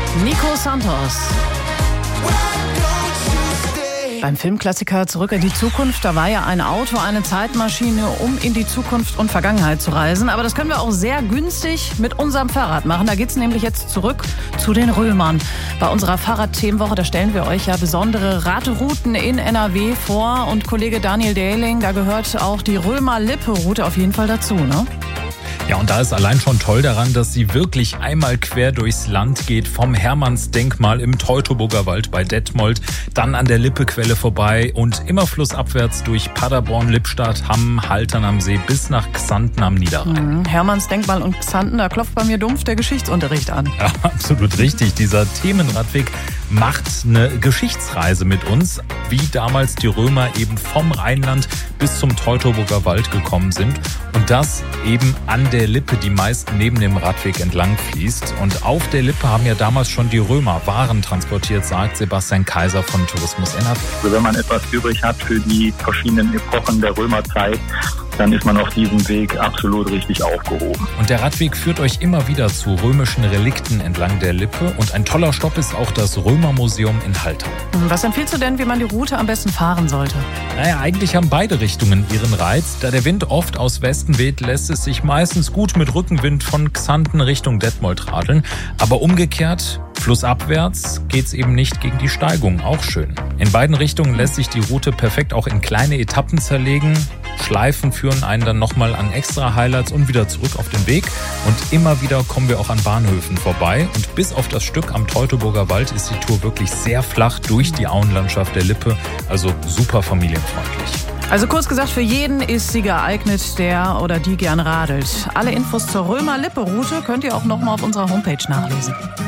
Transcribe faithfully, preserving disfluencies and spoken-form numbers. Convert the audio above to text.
Nico Santos. Beim Filmklassiker Zurück in die Zukunft, da war ja ein Auto eine Zeitmaschine, um in die Zukunft und Vergangenheit zu reisen. Aber das können wir auch sehr günstig mit unserem Fahrrad machen. Da geht's nämlich jetzt zurück zu den Römern. Bei unserer Fahrradthemenwoche, da stellen wir euch ja besondere Radrouten in N R W vor. Und Kollege Daniel Dehling, da gehört auch die Römer-Lippe-Route auf jeden Fall dazu, ne? Ja, und da ist allein schon toll daran, dass sie wirklich einmal quer durchs Land geht, vom Hermannsdenkmal im Teutoburger Wald bei Detmold, dann an der Lippequelle vorbei und immer flussabwärts durch Paderborn, Lippstadt, Hamm, Haltern am See bis nach Xanten am Niederrhein. Mhm. Hermannsdenkmal und Xanten, da klopft bei mir dumpf der Geschichtsunterricht an. Ja, absolut richtig. Dieser Themenradweg macht eine Geschichtsreise mit uns, wie damals die Römer eben vom Rheinland bis zum Teutoburger Wald gekommen sind. Und das eben an der Lippe, die meist neben dem Radweg entlang fließt. Und auf der Lippe haben ja damals schon die Römer Waren transportiert, sagt Sebastian Kaiser von Tourismus N R W. Also wenn man etwas übrig hat für die verschiedenen Epochen der Römerzeit, dann ist man auf diesem Weg absolut richtig aufgehoben. Und der Radweg führt euch immer wieder zu römischen Relikten entlang der Lippe. Und ein toller Stopp ist auch das Römermuseum in Haltern. Was empfiehlst du denn, wie man die Route am besten fahren sollte? Naja, eigentlich haben beide Richtungen ihren Reiz. Da der Wind oft aus Westen weht, lässt es sich meistens gut mit Rückenwind von Xanten Richtung Detmold radeln. Aber umgekehrt, flussabwärts, geht's eben nicht gegen die Steigung. Auch schön. In beiden Richtungen lässt sich die Route perfekt auch in kleine Etappen zerlegen. Schleifen führen einen dann nochmal an extra Highlights und wieder zurück auf den Weg. Und immer wieder kommen wir auch an Bahnhöfen vorbei. Und bis auf das Stück am Teutoburger Wald ist die Tour wirklich sehr flach durch die Auenlandschaft der Lippe. Also super familienfreundlich. Also kurz gesagt, für jeden ist sie geeignet, der oder die gern radelt. Alle Infos zur Römer-Lippe-Route könnt ihr auch nochmal auf unserer Homepage nachlesen.